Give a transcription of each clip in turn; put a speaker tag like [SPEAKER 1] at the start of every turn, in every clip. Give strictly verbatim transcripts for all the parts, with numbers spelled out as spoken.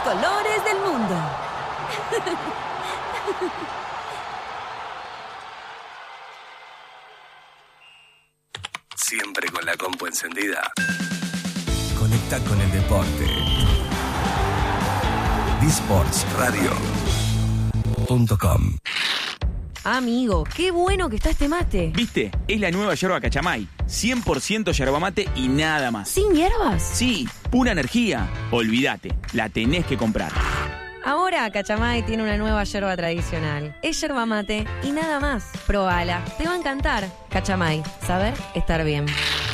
[SPEAKER 1] colores del mundo.
[SPEAKER 2] Siempre con la compu encendida. Conecta con el deporte. disports radio punto com.
[SPEAKER 1] Amigo, qué bueno que está este mate.
[SPEAKER 3] ¿Viste? Es la nueva yerba Cachamay. cien por ciento yerba mate y nada más.
[SPEAKER 1] ¿Sin hierbas?
[SPEAKER 3] Sí, pura energía. Olvídate, la tenés que comprar.
[SPEAKER 1] Ahora Cachamay tiene una nueva yerba tradicional. Es yerba mate y nada más. Probala, te va a encantar. Cachamay, saber estar bien.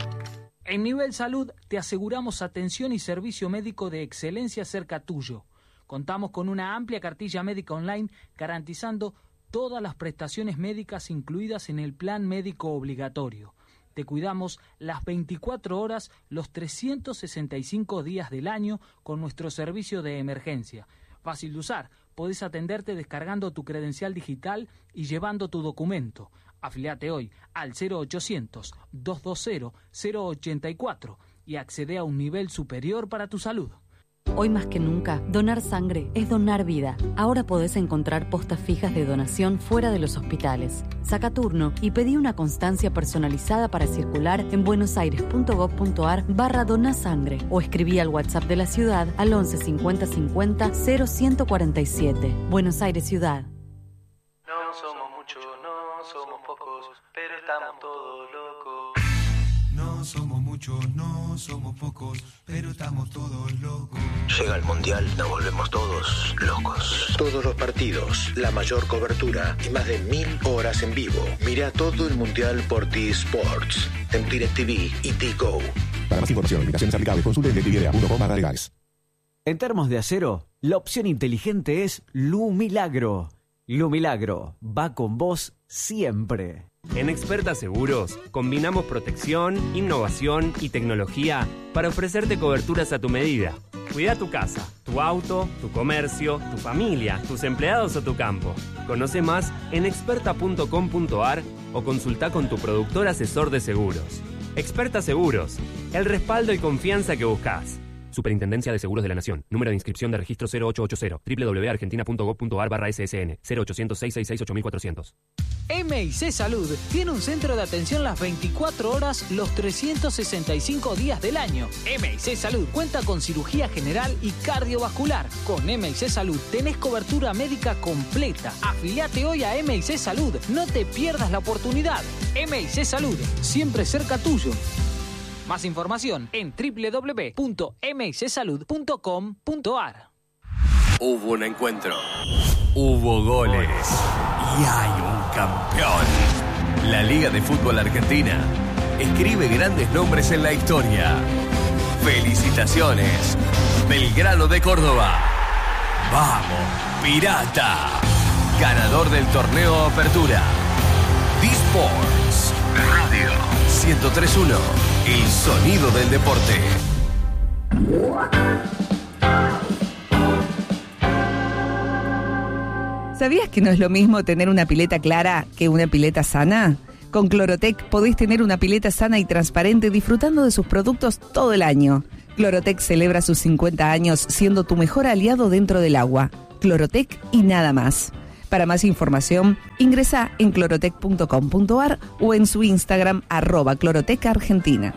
[SPEAKER 4] En Nivel Salud te aseguramos atención y servicio médico de excelencia cerca tuyo. Contamos con una amplia cartilla médica online garantizando todas las prestaciones médicas incluidas en el plan médico obligatorio. Te cuidamos las veinticuatro horas, los trescientos sesenta y cinco días del año con nuestro servicio de emergencia. Fácil de usar, podés atenderte descargando tu credencial digital y llevando tu documento. Afiliate hoy al cero ochocientos, doscientos veinte, cero ochenta y cuatro y accede a un nivel superior para tu salud.
[SPEAKER 5] Hoy más que nunca, donar sangre es donar vida. Ahora podés encontrar postas fijas de donación fuera de los hospitales. Saca turno y pedí una constancia personalizada para circular en buenosaires.gov.ar barra donasangre o escribí al WhatsApp de la ciudad al once cincuenta cincuenta cero ciento cuarenta y siete. Buenos Aires Ciudad.
[SPEAKER 6] No somos muchos, no somos pocos, pero estamos todos locos.
[SPEAKER 7] No somos muchos, no somos pocos, pero estamos todos locos.
[SPEAKER 2] Llega el Mundial, nos volvemos todos locos.
[SPEAKER 8] Todos los partidos, la mayor cobertura y más de mil horas en vivo. Mira todo el Mundial por T-Sports, en DirecTV y T-Go.
[SPEAKER 9] Para más información, limitaciones aplicables, consulte directv punto com barra legales.
[SPEAKER 10] En termos de acero, la opción inteligente es Lu Milagro. Lu Milagro va con vos siempre.
[SPEAKER 11] En Experta Seguros, combinamos protección, innovación y tecnología para ofrecerte coberturas a tu medida. Cuida tu casa, tu auto, tu comercio, tu familia, tus empleados o tu campo. Conoce más en experta punto com punto ar o consulta con tu productor asesor de seguros. Experta Seguros, el respaldo y confianza que buscas. Superintendencia de Seguros de la Nación. Número de inscripción de registro cero ocho ocho cero. doble u doble u doble u punto argentina punto gov punto ar barra ese ese ene. cero ochocientos, seiscientos sesenta y seis, ocho mil cuatrocientos.
[SPEAKER 4] M I C Salud tiene un centro de atención las veinticuatro horas, los trescientos sesenta y cinco días del año. M I C Salud cuenta con cirugía general y cardiovascular. Con M I C Salud tenés cobertura médica completa. Afiliate hoy a M I C Salud. No te pierdas la oportunidad. M I C Salud, siempre cerca tuyo. Más información en doble u doble u doble u punto m i c salud punto com punto ar.
[SPEAKER 2] Hubo un encuentro, hubo goles y hay un campeón. La Liga de Fútbol Argentina escribe grandes nombres en la historia. Felicitaciones, Belgrano de Córdoba. ¡Vamos, Pirata! Ganador del torneo Apertura. disports Radio ciento tres punto uno. El sonido del deporte.
[SPEAKER 12] ¿Sabías que no es lo mismo tener una pileta clara que una pileta sana? Con Clorotec podés tener una pileta sana y transparente disfrutando de sus productos todo el año. Clorotec celebra sus cincuenta años siendo tu mejor aliado dentro del agua. Clorotec y nada más. Para más información, ingresa en clorotec punto com punto ar o en su Instagram, arroba Clorotec Argentina.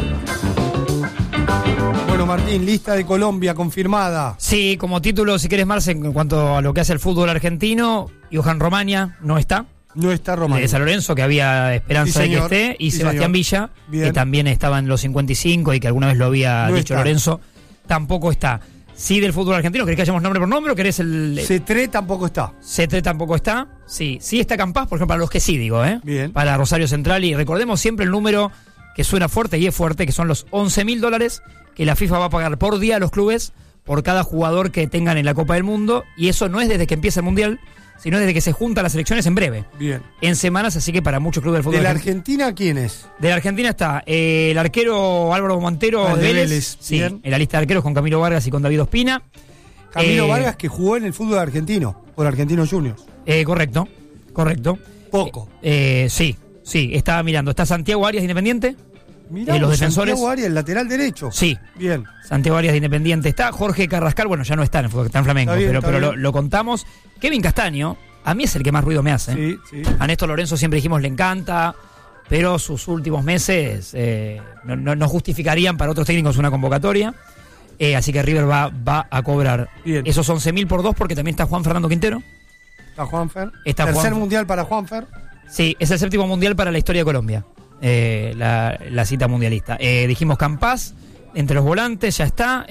[SPEAKER 13] Bueno, Martín, lista de Colombia confirmada.
[SPEAKER 14] Sí, como título, si querés, Marce, en cuanto a lo que hace el fútbol argentino, Johan Romaña no está.
[SPEAKER 13] No está Romaña.
[SPEAKER 14] De San Lorenzo, que había esperanza
[SPEAKER 13] sí,
[SPEAKER 14] de que esté, y
[SPEAKER 13] sí,
[SPEAKER 14] Sebastián
[SPEAKER 13] señor.
[SPEAKER 14] Villa,
[SPEAKER 13] Bien.
[SPEAKER 14] que también estaba en los cincuenta y cinco y que alguna vez lo había
[SPEAKER 13] No
[SPEAKER 14] dicho
[SPEAKER 13] está.
[SPEAKER 14] Lorenzo, tampoco está. Sí, del fútbol argentino, ¿querés que hayamos nombre por nombre o querés el...?
[SPEAKER 13] Cetré tampoco está.
[SPEAKER 14] Cetré tampoco está. Sí, sí está Campás, por ejemplo, para los que sí, digo, ¿eh?
[SPEAKER 13] Bien.
[SPEAKER 14] Para Rosario Central, y recordemos siempre el número que suena fuerte y es fuerte, que son los once mil dólares que la FIFA va a pagar por día a los clubes por cada jugador que tengan en la Copa del Mundo, y eso no es desde que empieza el Mundial, sino desde que se juntan las elecciones en breve.
[SPEAKER 13] Bien.
[SPEAKER 14] En semanas, así que para muchos clubes del fútbol
[SPEAKER 13] ¿De la
[SPEAKER 14] argentino-
[SPEAKER 13] Argentina quién es?
[SPEAKER 14] De la Argentina está eh, el arquero Álvaro Montero
[SPEAKER 13] Ah,
[SPEAKER 14] de
[SPEAKER 13] de
[SPEAKER 14] Vélez,
[SPEAKER 13] Vélez,
[SPEAKER 14] sí,
[SPEAKER 13] bien.
[SPEAKER 14] en la lista de arqueros con Camilo Vargas y con David Ospina.
[SPEAKER 13] Camilo
[SPEAKER 14] Eh,
[SPEAKER 13] Vargas, que jugó en el fútbol argentino, por Argentinos Juniors.
[SPEAKER 14] Eh, correcto, correcto.
[SPEAKER 13] Poco.
[SPEAKER 14] Eh, eh, sí, sí, estaba mirando. Está Santiago Arias de Independiente.
[SPEAKER 13] Mirá,
[SPEAKER 14] Eh, los defensores.
[SPEAKER 13] Santiago Arias, el lateral derecho.
[SPEAKER 14] Sí.
[SPEAKER 13] Bien.
[SPEAKER 14] Santiago Arias de Independiente está. Jorge Carrascal, bueno, ya no está en el fútbol, está en Flamengo,
[SPEAKER 13] Está bien,
[SPEAKER 14] pero,
[SPEAKER 13] está
[SPEAKER 14] pero lo,
[SPEAKER 13] bien.
[SPEAKER 14] lo contamos. Kevin Castaño, a mí es el que más ruido me hace.
[SPEAKER 13] Sí, sí.
[SPEAKER 14] A Néstor Lorenzo siempre dijimos le encanta, pero sus últimos meses eh, no, no, no justificarían para otros técnicos una convocatoria. Eh, así que River va, va a cobrar
[SPEAKER 13] Bien.
[SPEAKER 14] esos once mil por dos, porque también está Juan Fernando Quintero.
[SPEAKER 13] Está Juanfer.
[SPEAKER 14] Está
[SPEAKER 13] Tercer
[SPEAKER 14] Juanfer.
[SPEAKER 13] mundial para Juanfer.
[SPEAKER 14] Sí, es el séptimo mundial para la historia de Colombia, eh, la, la cita mundialista. Eh, dijimos Campás, entre los volantes ya está.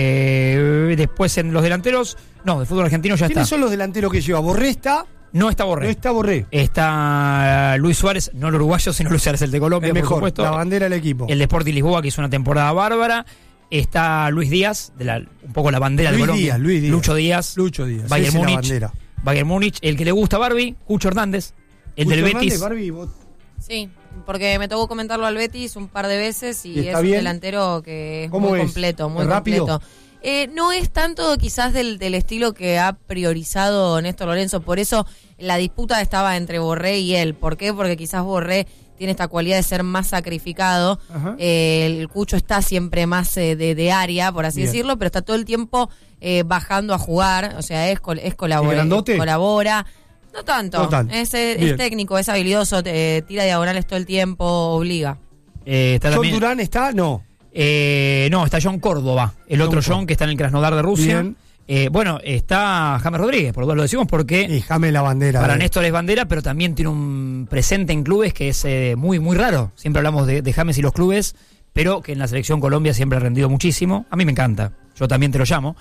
[SPEAKER 14] Eh, después en los delanteros, no, de fútbol argentino ya está.
[SPEAKER 13] ¿Quiénes son los delanteros que lleva? Borré está.
[SPEAKER 14] No está Borré.
[SPEAKER 13] No está Borré.
[SPEAKER 14] Está Luis Suárez, no el uruguayo, sino Luis Suárez, el de Colombia,
[SPEAKER 13] El
[SPEAKER 14] por
[SPEAKER 13] mejor,
[SPEAKER 14] supuesto.
[SPEAKER 13] la bandera del equipo.
[SPEAKER 14] El de Sporting Lisboa, que hizo una temporada bárbara. Está Luis Díaz, de la, un poco la bandera
[SPEAKER 13] Luis
[SPEAKER 14] de Colombia.
[SPEAKER 13] Díaz, Luis Díaz.
[SPEAKER 14] Lucho Díaz.
[SPEAKER 13] Lucho Díaz.
[SPEAKER 14] Bayern
[SPEAKER 13] esa es la
[SPEAKER 14] Múnich.
[SPEAKER 13] bandera.
[SPEAKER 14] Bayern Múnich. El que le gusta a Barbie, Cucho Hernández. El
[SPEAKER 13] Lucho
[SPEAKER 14] del
[SPEAKER 13] Hernández,
[SPEAKER 14] Betis.
[SPEAKER 13] Barbie, vos-
[SPEAKER 1] Sí, porque me tocó comentarlo al Betis un par de veces y,
[SPEAKER 13] ¿Y está
[SPEAKER 1] es un
[SPEAKER 13] bien?
[SPEAKER 1] delantero que es
[SPEAKER 13] ¿Cómo
[SPEAKER 1] muy
[SPEAKER 13] es?
[SPEAKER 1] completo, muy
[SPEAKER 13] ¿Es rápido?
[SPEAKER 1] completo. Eh, no es tanto quizás del, del estilo que ha priorizado Néstor Lorenzo, por eso la disputa estaba entre Borré y él. ¿Por qué? Porque quizás Borré tiene esta cualidad de ser más sacrificado.
[SPEAKER 13] Ajá.
[SPEAKER 1] Eh, el Cucho está siempre más eh, de, de área, por así
[SPEAKER 13] Bien.
[SPEAKER 1] decirlo, pero está todo el tiempo eh, bajando a jugar, o sea, es, col- es colabora,
[SPEAKER 13] ¿Y grandote?
[SPEAKER 1] colabora. No tanto,
[SPEAKER 13] No tanto.
[SPEAKER 1] Es, es
[SPEAKER 13] Bien.
[SPEAKER 1] técnico, es habilidoso, te- tira diagonales todo el tiempo, obliga.
[SPEAKER 14] Eh, está
[SPEAKER 13] John
[SPEAKER 14] también-
[SPEAKER 13] Durán está, no.
[SPEAKER 14] Eh, no, está John Córdoba, el otro
[SPEAKER 13] John
[SPEAKER 14] John que está en el Krasnodar de Rusia.
[SPEAKER 13] Bien.
[SPEAKER 14] Eh, bueno, está James Rodríguez, por lo lo decimos porque
[SPEAKER 13] Y James la bandera.
[SPEAKER 14] para
[SPEAKER 13] de-
[SPEAKER 14] Néstor es bandera, pero también tiene un presente en clubes que es eh, muy, muy raro. Siempre hablamos de, de James y los clubes, pero que en la selección Colombia siempre ha rendido muchísimo. A mí me encanta, yo también te lo llamo,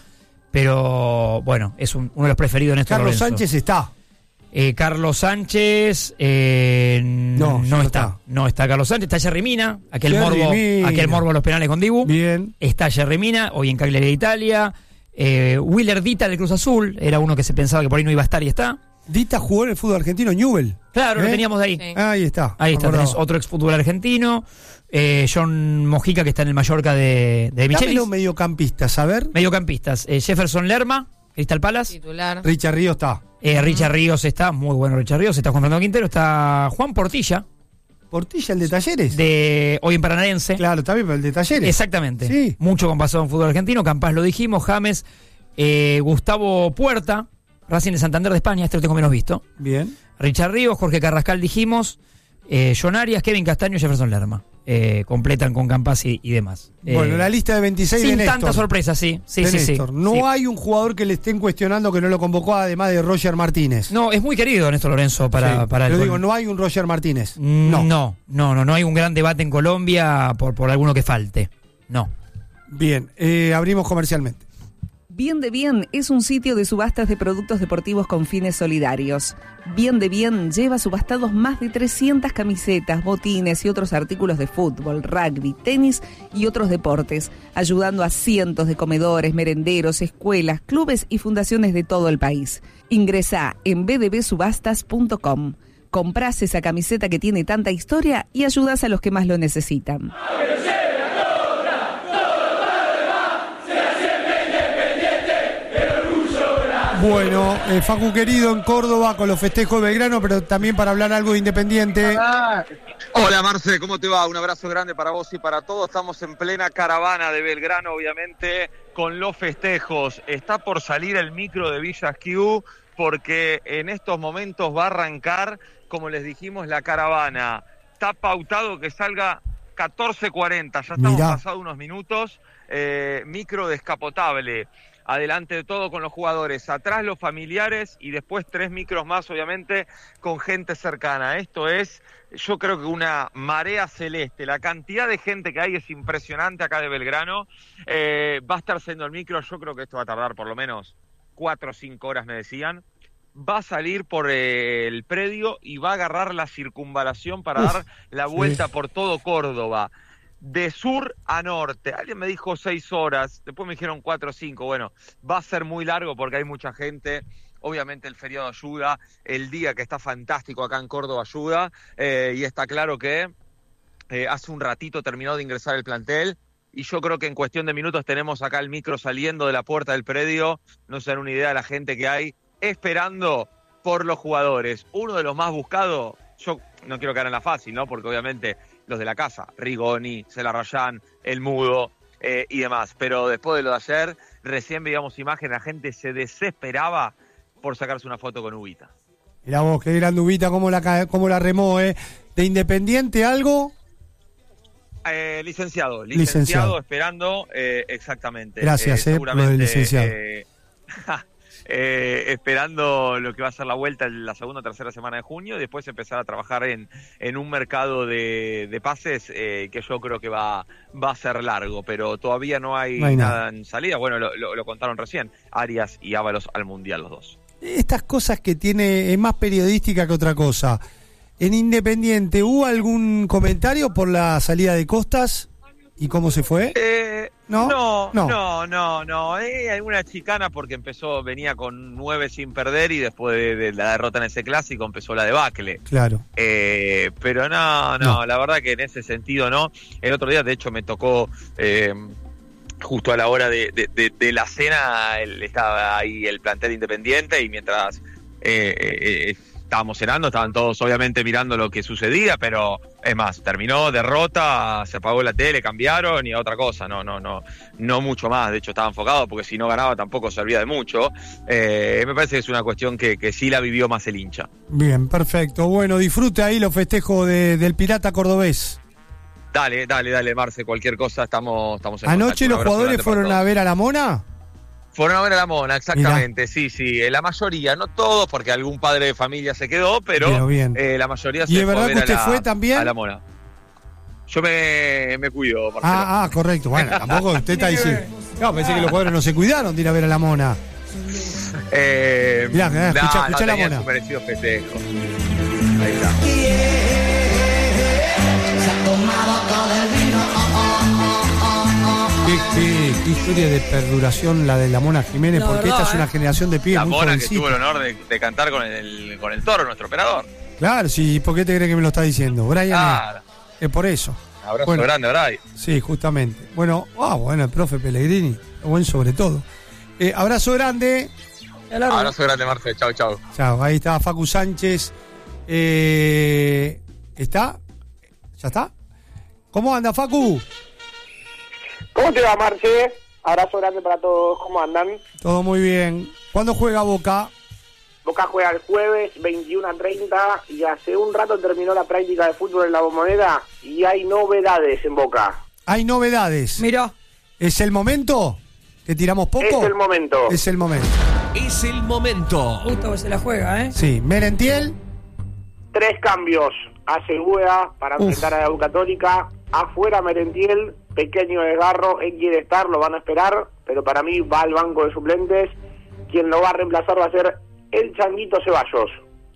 [SPEAKER 14] pero bueno, es un- uno de los preferidos de Néstor
[SPEAKER 13] Carlos
[SPEAKER 14] Lorenzo.
[SPEAKER 13] Sánchez está.
[SPEAKER 14] Eh, Carlos Sánchez eh,
[SPEAKER 13] No,
[SPEAKER 14] no,
[SPEAKER 13] ya no
[SPEAKER 14] está.
[SPEAKER 13] está.
[SPEAKER 14] No está Carlos Sánchez, está Jerry Mina, aquel
[SPEAKER 13] Jerry
[SPEAKER 14] morbo,
[SPEAKER 13] Mina.
[SPEAKER 14] aquel morbo a los penales con Dibu.
[SPEAKER 13] Bien.
[SPEAKER 14] Está Jerry Mina, hoy en Cagliari de Italia. Eh, Willer Dita del Cruz Azul, era uno que se pensaba que por ahí no iba a estar y está.
[SPEAKER 13] Dita jugó en el fútbol argentino, Newell.
[SPEAKER 14] Claro,
[SPEAKER 13] ¿Eh?
[SPEAKER 14] lo teníamos de ahí.
[SPEAKER 1] Sí.
[SPEAKER 13] Ahí está.
[SPEAKER 14] Ahí
[SPEAKER 13] me
[SPEAKER 14] está,
[SPEAKER 13] acordaba.
[SPEAKER 14] tenés otro exfútbol argentino. Eh, John Mojica, que está en el Mallorca de, de
[SPEAKER 13] Dame
[SPEAKER 14] Michelis.
[SPEAKER 13] los mediocampistas, a ver.
[SPEAKER 14] Mediocampistas. Eh, Jefferson Lerma, Crystal Palace.
[SPEAKER 1] Titular.
[SPEAKER 13] Richard Ríos está.
[SPEAKER 14] Eh, Richard Ríos está, muy bueno Richard Ríos. Está Juan Fernando Quintero. Está Juan Portilla,
[SPEAKER 13] Portilla, el de Talleres.
[SPEAKER 14] de hoy en Paranaense.
[SPEAKER 13] Claro, está bien, pero el de Talleres.
[SPEAKER 14] Exactamente.
[SPEAKER 13] Sí.
[SPEAKER 14] Mucho con pasado en fútbol argentino. Campás lo dijimos. James, eh, Gustavo Puerta, Racing de Santander de España. Este lo tengo menos visto.
[SPEAKER 13] Bien.
[SPEAKER 14] Richard Ríos, Jorge Carrascal dijimos. Eh, John Arias, Kevin Castaño, Jefferson Lerma. Eh, completan con Campás y, y demás.
[SPEAKER 13] Bueno,
[SPEAKER 14] Eh,
[SPEAKER 13] la lista de veintiséis
[SPEAKER 14] sin
[SPEAKER 13] de Néstor.
[SPEAKER 14] tanta sorpresa, sí. Sí,
[SPEAKER 13] De
[SPEAKER 14] sí, sí.
[SPEAKER 13] Néstor. No
[SPEAKER 14] Sí.
[SPEAKER 13] hay un jugador que le estén cuestionando que no lo convocó, además de Roger Martínez.
[SPEAKER 14] No, es muy querido Néstor Lorenzo para,
[SPEAKER 13] Sí,
[SPEAKER 14] para el
[SPEAKER 13] pero
[SPEAKER 14] gol.
[SPEAKER 13] digo, no hay un Roger Martínez.
[SPEAKER 14] No. no, no, no, no hay un gran debate en Colombia por, por alguno que falte. No.
[SPEAKER 13] Bien, eh, abrimos comercialmente.
[SPEAKER 12] Bien de Bien es un sitio de subastas de productos deportivos con fines solidarios. Bien de Bien lleva subastados más de trescientas camisetas, botines y otros artículos de fútbol, rugby, tenis y otros deportes, ayudando a cientos de comedores, merenderos, escuelas, clubes y fundaciones de todo el país. Ingresá en b d b subastas punto com. Comprás esa camiseta que tiene tanta historia y ayudás a los que más lo necesitan.
[SPEAKER 13] Bueno, eh, Facu querido en Córdoba con los festejos de Belgrano, pero también para hablar algo de Independiente.
[SPEAKER 15] Hola Marce, ¿cómo te va? Un abrazo grande para vos y para todos. Estamos en plena caravana de Belgrano, obviamente, con los festejos. Está por salir el micro de Villa Esquiú porque en estos momentos va a arrancar, como les dijimos, la caravana. Está pautado que salga catorce cuarenta, ya estamos
[SPEAKER 13] Mirá.
[SPEAKER 15] pasados unos minutos. Eh, micro descapotable. Adelante de todo con los jugadores, atrás los familiares y después tres micros más, obviamente, con gente cercana. Esto es, yo creo que una marea celeste. La cantidad de gente que hay es impresionante acá de Belgrano. Eh, va a estar siendo el micro, yo creo que esto va a tardar por lo menos cuatro o cinco horas, me decían. Va a salir por eh, el predio y va a agarrar la circunvalación para
[SPEAKER 13] Uf,
[SPEAKER 15] dar la vuelta
[SPEAKER 13] sí.
[SPEAKER 15] por todo Córdoba. De sur a norte, alguien me dijo seis horas, después me dijeron cuatro o cinco, bueno, va a ser muy largo porque hay mucha gente, obviamente el feriado ayuda, el día que está fantástico acá en Córdoba ayuda, eh, y está claro que eh, hace un ratito terminó de ingresar el plantel, y yo creo que en cuestión de minutos tenemos acá el micro saliendo de la puerta del predio, no se dan una idea de la gente que hay, esperando por los jugadores. Uno de los más buscados, yo no quiero caer en la fácil, ¿no? Porque obviamente los de la casa, Rigoni, Celarrayán, El Mudo eh, y demás. Pero después de lo de ayer, recién veíamos imágenes, la gente se desesperaba por sacarse una foto con Ubita.
[SPEAKER 13] Mirá vos, qué gran Ubita, cómo la, ca- cómo la remó, ¿eh? ¿De Independiente algo?
[SPEAKER 15] Eh, licenciado, licenciado,
[SPEAKER 13] Licenciado.
[SPEAKER 15] esperando, eh, exactamente.
[SPEAKER 13] Gracias, eh, por lo del licenciado.
[SPEAKER 15] eh, eh, esperando lo que va a ser la vuelta en la segunda o tercera semana de junio, y después empezar a trabajar en, en un mercado de, de pases eh, que yo creo que va, va a ser largo, pero todavía no hay,
[SPEAKER 13] No hay
[SPEAKER 15] nada.
[SPEAKER 13] nada.
[SPEAKER 15] en salida. Bueno, lo, lo, lo contaron recién, Arias y Ábalos al Mundial los dos.
[SPEAKER 13] Estas cosas que tiene, es más periodística que otra cosa. En Independiente, ¿hubo algún comentario por la salida de Costas y cómo se fue?
[SPEAKER 15] Eh,
[SPEAKER 13] ¿No?
[SPEAKER 15] no,
[SPEAKER 13] No.
[SPEAKER 15] no, no, no. Eh, hay una chicana porque empezó, venía con nueve sin perder y después de, de la derrota en ese clásico empezó la debacle.
[SPEAKER 13] Claro.
[SPEAKER 15] Eh, pero no, no,
[SPEAKER 13] No.
[SPEAKER 15] la verdad que en ese sentido no. El otro día, de hecho, me tocó eh, justo a la hora de, de, de, de la cena, el- estaba ahí el plantel Independiente y mientras eh, eh, estábamos cenando, estaban todos obviamente mirando lo que sucedía, pero es más, terminó derrota, se apagó la tele, cambiaron y a otra cosa, no, no, no, no mucho más. De hecho estaba enfocado porque si no ganaba tampoco servía de mucho. Eh, me parece que es una cuestión que, que sí la vivió más el hincha.
[SPEAKER 13] Bien, perfecto. Bueno, disfrute ahí los festejos de- del Pirata Cordobés.
[SPEAKER 15] Dale, dale, dale, Marce, cualquier cosa estamos, estamos en
[SPEAKER 13] Anoche
[SPEAKER 15] contacto. Un
[SPEAKER 13] los
[SPEAKER 15] abrazo
[SPEAKER 13] jugadores
[SPEAKER 15] grande para
[SPEAKER 13] fueron
[SPEAKER 15] todos.
[SPEAKER 13] a ver a la Mona.
[SPEAKER 15] Fueron a ver a la Mona, exactamente, sí, sí, eh, la mayoría, no todos, porque algún padre de familia se quedó, pero
[SPEAKER 13] Pero bien.
[SPEAKER 15] eh, la mayoría se
[SPEAKER 13] ¿Y es
[SPEAKER 15] fue a
[SPEAKER 13] verdad
[SPEAKER 15] ver
[SPEAKER 13] que
[SPEAKER 15] a
[SPEAKER 13] usted
[SPEAKER 15] la-
[SPEAKER 13] fue también?
[SPEAKER 15] a la Mona. Yo me, me cuido, Marcelo.
[SPEAKER 13] Ah, ah, correcto. Bueno, tampoco usted está diciendo. No, pensé que los jugadores no se cuidaron de ir a ver a la Mona.
[SPEAKER 15] Eh,
[SPEAKER 13] Mirá, mirá,
[SPEAKER 15] no,
[SPEAKER 13] escuchá,
[SPEAKER 15] no
[SPEAKER 13] escuchá la
[SPEAKER 15] tenían
[SPEAKER 13] Mona.
[SPEAKER 15] su merecido festejo. Ahí está.
[SPEAKER 13] Qué, qué- qué historia de perduración la de la Mona Jiménez,
[SPEAKER 15] La
[SPEAKER 13] porque
[SPEAKER 15] verdad,
[SPEAKER 13] esta es
[SPEAKER 15] ¿eh?
[SPEAKER 13] una generación de pibes
[SPEAKER 15] La
[SPEAKER 13] muy
[SPEAKER 15] Mona que
[SPEAKER 13] jovencitos.
[SPEAKER 15] tuvo el honor de, de cantar con el, con el toro, nuestro operador.
[SPEAKER 13] Claro, sí, ¿por qué te crees que me lo está diciendo? Brian,
[SPEAKER 15] Claro.
[SPEAKER 13] es por eso.
[SPEAKER 15] Abrazo
[SPEAKER 13] Bueno.
[SPEAKER 15] grande, Brian.
[SPEAKER 13] Sí, justamente. Bueno, ah, bueno, el profe Pellegrini, buen sobre todo. Eh, abrazo grande.
[SPEAKER 15] Abrazo grande, Marce. Chau, chau.
[SPEAKER 13] Chao, ahí está Facu Sánchez. Eh, ¿Está? ¿Ya está? ¿Cómo anda, Facu?
[SPEAKER 16] ¿Cómo te va, Marce? Abrazo grande para todos. ¿Cómo andan?
[SPEAKER 13] Todo muy bien. ¿Cuándo juega Boca?
[SPEAKER 16] Boca juega el jueves veintiuno a treinta y hace un rato terminó la práctica de fútbol en la Bombonera y hay novedades en Boca.
[SPEAKER 13] Hay novedades.
[SPEAKER 14] Mira.
[SPEAKER 13] ¿Es el momento? ¿Que tiramos poco?
[SPEAKER 16] Es el momento.
[SPEAKER 13] Es el momento.
[SPEAKER 2] Es el momento.
[SPEAKER 14] Justo que se la juega, ¿eh?
[SPEAKER 13] Sí, Merentiel.
[SPEAKER 16] Tres cambios. Hace Uea para
[SPEAKER 13] Uf.
[SPEAKER 16] enfrentar a la U Católica. Afuera Merentiel, pequeño desgarro. Él quiere estar, lo van a esperar, pero para mí va al banco de suplentes. Quien lo va a reemplazar va a ser el Changuito Ceballos.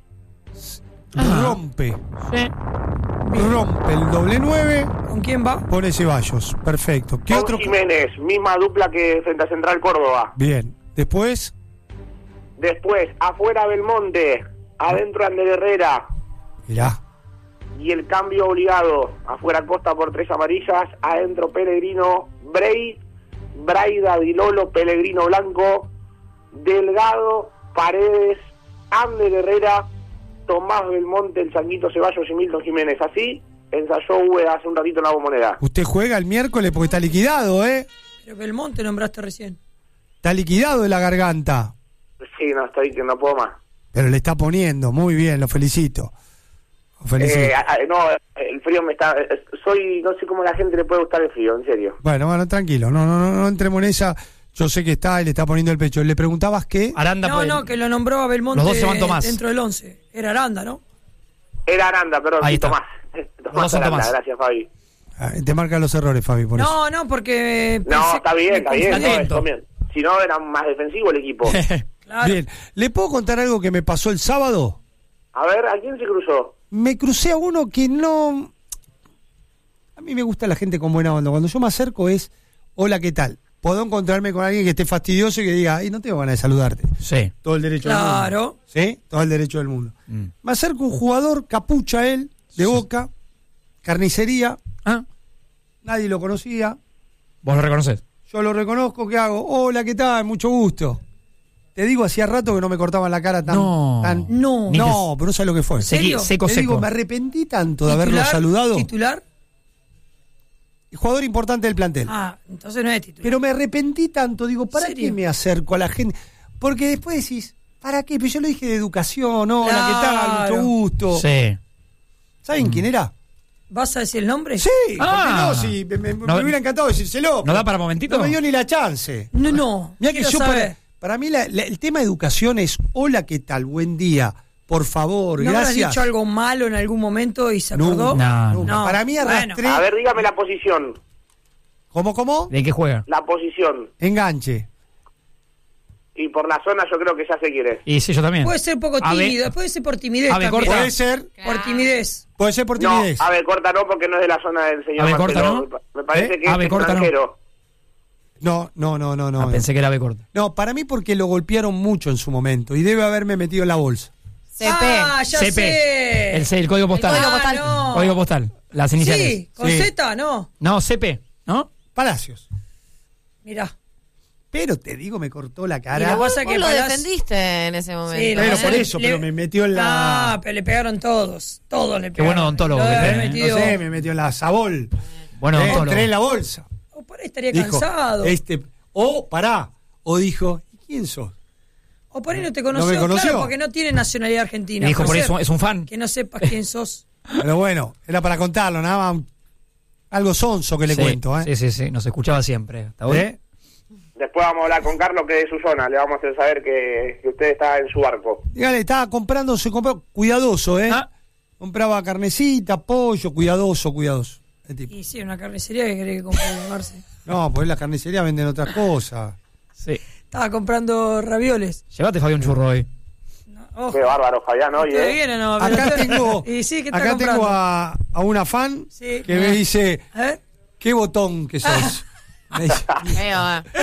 [SPEAKER 13] Rompe. Rompe el doble nueve.
[SPEAKER 14] ¿Con quién va?
[SPEAKER 13] Pone Ceballos. Perfecto. ¿Qué
[SPEAKER 16] Con
[SPEAKER 13] otro?
[SPEAKER 16] Jiménez, misma dupla que frente a Central Córdoba.
[SPEAKER 13] Bien. Después,
[SPEAKER 16] Después, afuera Belmonte, adentro Ander Herrera.
[SPEAKER 13] mirá.
[SPEAKER 16] Y el cambio obligado, afuera Costa por tres amarillas, adentro Pellegrino, Brey, Braida, Dilolo, Pellegrino Blanco, Delgado, Paredes, Ander Herrera, Tomás Belmonte, el Changuito Ceballos y Milton Jiménez. Así ensayó Ueda hace un ratito en la Bombonera.
[SPEAKER 13] Usted juega el miércoles porque está liquidado, ¿eh?
[SPEAKER 14] Pero Belmonte nombraste recién.
[SPEAKER 13] Está liquidado de la garganta.
[SPEAKER 16] Sí, no, estoy que no puedo más.
[SPEAKER 13] Pero le está poniendo. Muy bien, lo felicito. Lo felicito.
[SPEAKER 16] Eh, a- a- no, el frío me está... eh, Soy, no sé cómo a la gente le puede gustar el frío, en serio.
[SPEAKER 13] Bueno, bueno, tranquilo. No, no, no, no entremos en esa. Yo sé que está y le está poniendo el pecho. ¿Le preguntabas qué?
[SPEAKER 14] Aranda no, no, que lo nombró a Belmonte
[SPEAKER 13] Los dos se van Tomás.
[SPEAKER 14] dentro del once. Era Aranda, ¿no?
[SPEAKER 16] Era Aranda, perdón,
[SPEAKER 14] Ahí
[SPEAKER 16] sí,
[SPEAKER 14] está.
[SPEAKER 16] Tomás.
[SPEAKER 14] dos
[SPEAKER 16] Tomás
[SPEAKER 14] son
[SPEAKER 16] Aranda,
[SPEAKER 14] Tomás.
[SPEAKER 16] gracias, Fabi.
[SPEAKER 13] Ah, Te marcan los errores, Fabi, por eso.
[SPEAKER 14] No, no, porque...
[SPEAKER 16] No,
[SPEAKER 14] pensé-
[SPEAKER 16] está bien,
[SPEAKER 14] me
[SPEAKER 16] está bien, no,
[SPEAKER 14] confundí.
[SPEAKER 16] está bien. Si no, era más defensivo el equipo.
[SPEAKER 13] Bien. ¿Le puedo contar algo que me pasó el sábado?
[SPEAKER 16] A ver, ¿a quién se cruzó?
[SPEAKER 13] Me crucé a uno que no... A mí me gusta la gente con buena onda. Cuando yo me acerco es, hola, ¿qué tal? Puedo encontrarme con alguien que esté fastidioso y que diga, ay, no tengo ganas de saludarte.
[SPEAKER 14] Sí.
[SPEAKER 13] Todo el derecho del mundo.
[SPEAKER 14] Claro.
[SPEAKER 13] ¿Sí? Todo el derecho del mundo. Me acerco a un jugador, capucha él, de Boca, carnicería.
[SPEAKER 14] Ah.
[SPEAKER 13] Nadie lo conocía.
[SPEAKER 14] ¿Vos lo reconoces?
[SPEAKER 13] Yo lo reconozco, ¿qué hago? Hola, ¿qué tal? Mucho gusto. Te digo, hacía rato que no me cortaban la cara tan...
[SPEAKER 14] No.
[SPEAKER 13] tan-
[SPEAKER 14] No.
[SPEAKER 13] No, pero no sabes lo que fue.
[SPEAKER 14] ¿En serio? Seco,
[SPEAKER 13] Te digo,
[SPEAKER 14] seco.
[SPEAKER 13] me arrepentí tanto de haberlo
[SPEAKER 14] ¿Titular?
[SPEAKER 13] saludado.
[SPEAKER 14] ¿Titular?
[SPEAKER 13] jugador importante del plantel.
[SPEAKER 17] Ah, entonces no es titular.
[SPEAKER 13] Pero me arrepentí tanto, digo, ¿para
[SPEAKER 17] ¿Serio?
[SPEAKER 13] qué me acerco a la gente? Porque después decís, ¿para qué? Pero yo lo dije de educación, hola,
[SPEAKER 17] Claro.
[SPEAKER 13] ¿qué tal? Mucho gusto.
[SPEAKER 14] Sí.
[SPEAKER 13] ¿Saben quién era?
[SPEAKER 17] ¿Vas a decir el nombre?
[SPEAKER 13] Sí,
[SPEAKER 14] Ah.
[SPEAKER 13] porque no, sí, me, me-
[SPEAKER 14] No-
[SPEAKER 13] me hubiera encantado decírselo.
[SPEAKER 14] ¿No da para momentito?
[SPEAKER 13] No me dio ni la chance.
[SPEAKER 17] No, no.
[SPEAKER 13] Mirá que
[SPEAKER 17] quiero
[SPEAKER 13] yo
[SPEAKER 17] saber.
[SPEAKER 13] para, para mí la- la- el tema de educación es, hola, ¿qué tal? Buen día, por favor,
[SPEAKER 17] ¿No habrás
[SPEAKER 13] gracias.
[SPEAKER 17] dicho algo malo en algún momento y se
[SPEAKER 13] No,
[SPEAKER 17] acordó?
[SPEAKER 14] no,
[SPEAKER 13] Nunca. Para mí arrastré...
[SPEAKER 16] A ver, dígame la posición.
[SPEAKER 13] ¿Cómo, cómo?
[SPEAKER 14] ¿De qué juega?
[SPEAKER 16] La posición.
[SPEAKER 13] Enganche.
[SPEAKER 16] Y por la zona yo creo que ya se quiere.
[SPEAKER 14] Y sí, yo también.
[SPEAKER 17] Puede ser un poco
[SPEAKER 14] A ver.
[SPEAKER 17] tímido, puede ser por timidez
[SPEAKER 14] A ver,
[SPEAKER 17] también.
[SPEAKER 14] corta.
[SPEAKER 13] Puede ser,
[SPEAKER 17] Por timidez.
[SPEAKER 13] puede ser por
[SPEAKER 16] No,
[SPEAKER 13] timidez.
[SPEAKER 16] a ver, corta no, porque no es de la zona del señor
[SPEAKER 14] Ave corta,
[SPEAKER 16] Marcelo.
[SPEAKER 14] ¿no?
[SPEAKER 16] Me pa- Me parece
[SPEAKER 13] ¿Eh?
[SPEAKER 16] que
[SPEAKER 14] Ave
[SPEAKER 16] es
[SPEAKER 14] corta, ¿no?
[SPEAKER 16] extranjero.
[SPEAKER 13] No, no, no, no, no.
[SPEAKER 14] Ah, pensé que era B corta.
[SPEAKER 13] No, para mí porque lo golpearon mucho en su momento y debe haberme metido en la bolsa.
[SPEAKER 1] C P.
[SPEAKER 17] Ah, ya
[SPEAKER 14] C P.
[SPEAKER 17] sé.
[SPEAKER 14] El, C- el código postal.
[SPEAKER 1] código postal.
[SPEAKER 17] Ah, no.
[SPEAKER 14] Código postal. Las iniciales.
[SPEAKER 17] Sí, con
[SPEAKER 13] Sí.
[SPEAKER 17] Z, no.
[SPEAKER 14] No, C P, ¿no?
[SPEAKER 13] Palacios.
[SPEAKER 17] Mirá.
[SPEAKER 13] Pero te digo, me cortó la
[SPEAKER 17] Y
[SPEAKER 13] cara.
[SPEAKER 17] lo pasa
[SPEAKER 1] Vos
[SPEAKER 17] que
[SPEAKER 1] lo
[SPEAKER 17] Palacio-
[SPEAKER 1] defendiste en ese momento.
[SPEAKER 17] Sí, lo
[SPEAKER 13] Pero
[SPEAKER 17] pasa
[SPEAKER 13] por
[SPEAKER 17] que
[SPEAKER 13] eso,
[SPEAKER 17] le-
[SPEAKER 13] pero me metió en la...
[SPEAKER 17] Ah, pero le pegaron todos. Todos le
[SPEAKER 14] Qué
[SPEAKER 17] pegaron.
[SPEAKER 14] buen odontólogo
[SPEAKER 17] Lo
[SPEAKER 14] que
[SPEAKER 17] debe
[SPEAKER 14] tenés,
[SPEAKER 17] haber
[SPEAKER 14] ¿eh?
[SPEAKER 17] metido-
[SPEAKER 13] No sé, me metió en la sabol.
[SPEAKER 14] Bueno,
[SPEAKER 13] Eh,
[SPEAKER 14] odontólogo.
[SPEAKER 13] entré en la bolsa.
[SPEAKER 17] O por ahí estaría
[SPEAKER 13] Dijo,
[SPEAKER 17] cansado.
[SPEAKER 13] este, o pará, o dijo, ¿y quién sos?
[SPEAKER 17] O por ahí no te
[SPEAKER 13] ¿No me
[SPEAKER 17] conoció.
[SPEAKER 13] conoció?
[SPEAKER 17] Claro, porque no tiene nacionalidad argentina.
[SPEAKER 14] Y dijo, por
[SPEAKER 17] Puede
[SPEAKER 14] eso
[SPEAKER 17] ser
[SPEAKER 14] es un fan.
[SPEAKER 17] Que no sepas quién sos.
[SPEAKER 13] Pero bueno, era para contarlo, nada más. Algo sonso que le
[SPEAKER 14] Sí,
[SPEAKER 13] cuento, ¿eh?
[SPEAKER 14] Sí, sí, sí. Nos escuchaba siempre. ¿Está bueno?
[SPEAKER 13] ¿Eh?
[SPEAKER 16] Después vamos a hablar con Carlos, que es de su zona. Le vamos a hacer saber que, que usted está en su barco.
[SPEAKER 13] Dígale, estaba comprando, se compró, cuidadoso, ¿eh?
[SPEAKER 14] Ah.
[SPEAKER 13] Compraba carnecita, pollo, cuidadoso, cuidadoso. El tipo.
[SPEAKER 17] Y sí, una carnicería que quería que compre Marce.
[SPEAKER 13] No, pues en la carnicería venden otras cosas.
[SPEAKER 14] Sí.
[SPEAKER 17] Estaba comprando ravioles.
[SPEAKER 14] Llévate, Fabián, un churro hoy.
[SPEAKER 17] Ojo.
[SPEAKER 16] Qué bárbaro, Fabián, hoy,
[SPEAKER 17] ¿Te
[SPEAKER 16] ¿eh?
[SPEAKER 17] viene, no?
[SPEAKER 13] Acá tengo,
[SPEAKER 17] Y sí, ¿qué está
[SPEAKER 13] acá
[SPEAKER 17] comprando?
[SPEAKER 13] tengo a, a una fan
[SPEAKER 17] Sí.
[SPEAKER 13] que me dice,
[SPEAKER 17] ¿Eh?
[SPEAKER 13] qué botón que sos. Me dice.
[SPEAKER 1] Feo, eh.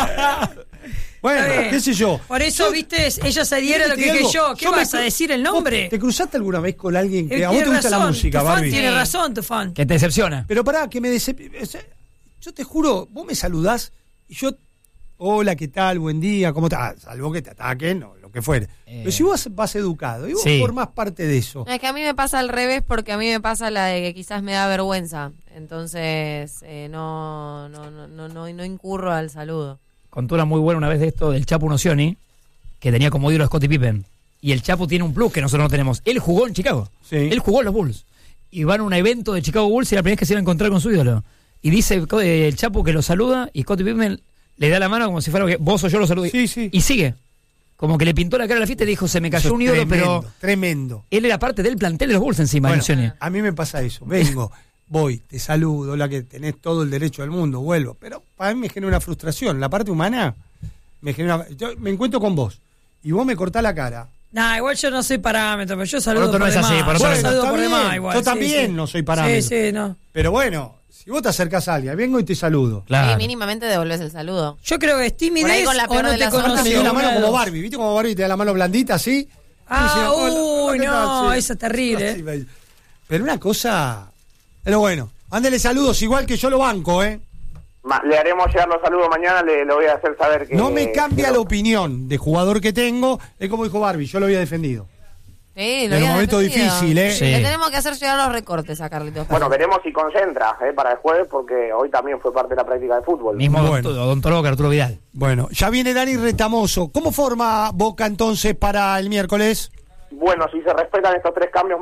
[SPEAKER 13] Bueno,
[SPEAKER 17] Está bien.
[SPEAKER 13] qué sé yo.
[SPEAKER 17] Por eso, viste, ella se diera lo
[SPEAKER 13] Te
[SPEAKER 17] que
[SPEAKER 13] digo
[SPEAKER 17] dije
[SPEAKER 13] algo,
[SPEAKER 17] yo. ¿Qué
[SPEAKER 13] yo me
[SPEAKER 17] vas a
[SPEAKER 13] cru-
[SPEAKER 17] decir el
[SPEAKER 13] ¿Vos
[SPEAKER 17] nombre?
[SPEAKER 13] ¿Te cruzaste alguna vez con alguien que
[SPEAKER 17] Él
[SPEAKER 13] a vos te
[SPEAKER 17] tiene
[SPEAKER 13] gusta la
[SPEAKER 17] razón,
[SPEAKER 13] música,
[SPEAKER 17] tu fan
[SPEAKER 13] Barbie?
[SPEAKER 17] tiene
[SPEAKER 1] Sí.
[SPEAKER 17] razón, tu fan.
[SPEAKER 14] Que te decepciona.
[SPEAKER 13] Pero pará, que me decep... Yo te juro, vos me saludás y yo, hola, ¿qué tal? Buen día, ¿cómo estás? Salvo que te ataquen o lo que fuere.
[SPEAKER 14] Eh.
[SPEAKER 13] Pero si vos vas educado y vos
[SPEAKER 14] Sí.
[SPEAKER 13] formás parte de eso.
[SPEAKER 1] Es que a mí me pasa al revés porque a mí me pasa la de que quizás me da vergüenza. Entonces eh, no, no, no, no, no, no incurro al saludo.
[SPEAKER 14] Contó una muy buena una vez de esto del Chapo Nocioni, que tenía como ídolo a Scottie Pippen. Y el Chapo tiene un plus que nosotros no tenemos. Él jugó en Chicago.
[SPEAKER 13] Sí.
[SPEAKER 14] Él jugó en los Bulls. Y van a un evento de Chicago Bulls y la primera vez que se iba a encontrar con su ídolo. Y dice eh, el Chapo que lo saluda y Scottie Pippen le da la mano como si fuera que vos o yo lo saludé.
[SPEAKER 13] Sí, sí.
[SPEAKER 14] Y sigue. Como que le pintó la cara a la fiesta y dijo, se me cayó
[SPEAKER 13] Eso
[SPEAKER 14] un
[SPEAKER 13] es
[SPEAKER 14] ídolo,
[SPEAKER 13] tremendo,
[SPEAKER 14] pero
[SPEAKER 13] Tremendo.
[SPEAKER 14] él era parte del plantel de los Bulls encima,
[SPEAKER 13] Bueno,
[SPEAKER 14] Nocioni.
[SPEAKER 13] a mí me pasa eso. Vengo, voy, te saludo, la que tenés todo el derecho del mundo, vuelvo. Pero para mí me genera una frustración. La parte humana me genera... Yo me encuentro con vos y vos me cortás la cara.
[SPEAKER 17] Nah, igual yo no soy parámetro, pero yo saludo
[SPEAKER 14] otro
[SPEAKER 17] por
[SPEAKER 14] no es
[SPEAKER 17] demás.
[SPEAKER 14] así, por otro
[SPEAKER 17] Yo
[SPEAKER 14] no es
[SPEAKER 17] saludo
[SPEAKER 13] así.
[SPEAKER 17] por
[SPEAKER 13] Está
[SPEAKER 17] demás
[SPEAKER 13] bien,
[SPEAKER 17] igual.
[SPEAKER 13] yo
[SPEAKER 17] sí,
[SPEAKER 13] también
[SPEAKER 17] sí.
[SPEAKER 13] no soy parámetro.
[SPEAKER 17] Sí, sí, no.
[SPEAKER 13] Pero bueno, si vos te acercás a alguien, vengo y te saludo.
[SPEAKER 1] Y mínimamente devolves el saludo.
[SPEAKER 17] Yo creo que es
[SPEAKER 1] Por ahí
[SPEAKER 17] timidez
[SPEAKER 1] con la
[SPEAKER 17] o
[SPEAKER 1] peor
[SPEAKER 17] no
[SPEAKER 1] de
[SPEAKER 17] te
[SPEAKER 1] las
[SPEAKER 13] Aparte me
[SPEAKER 17] conoció.
[SPEAKER 13] dio la mano
[SPEAKER 17] una de
[SPEAKER 13] como
[SPEAKER 17] dos.
[SPEAKER 13] Barbie, ¿viste como Barbie te da la mano blandita así?
[SPEAKER 17] Ah,
[SPEAKER 13] Y dice, hola, hola,
[SPEAKER 17] uy,
[SPEAKER 13] ¿qué tal?
[SPEAKER 17] no,
[SPEAKER 13] Sí.
[SPEAKER 17] esa es terrible.
[SPEAKER 13] Así
[SPEAKER 17] ¿eh?
[SPEAKER 13] me dice. Pero una cosa... Pero bueno, ándele saludos igual que yo lo banco, ¿eh?
[SPEAKER 16] Ma- Le haremos llegar los saludos mañana, le, le voy a hacer saber que...
[SPEAKER 13] No me cambia
[SPEAKER 16] que
[SPEAKER 13] la opinión de jugador que tengo. Es como dijo Barbie, yo lo había defendido.
[SPEAKER 1] Sí,
[SPEAKER 13] En
[SPEAKER 1] lo
[SPEAKER 13] un
[SPEAKER 1] había
[SPEAKER 13] momento
[SPEAKER 1] defendido.
[SPEAKER 13] difícil, ¿eh?
[SPEAKER 14] Sí.
[SPEAKER 1] Le tenemos que hacer llegar los recortes a Carlitos.
[SPEAKER 16] Bueno, veremos si concentra eh, para el jueves, porque hoy también fue parte de la práctica de fútbol.
[SPEAKER 14] Mismo
[SPEAKER 13] Bueno.
[SPEAKER 14] odont- odontólogo que Arturo Vidal.
[SPEAKER 13] Bueno, ya viene Dani Retamoso. ¿Cómo forma Boca entonces para el miércoles?
[SPEAKER 16] Bueno, si se respetan estos tres cambios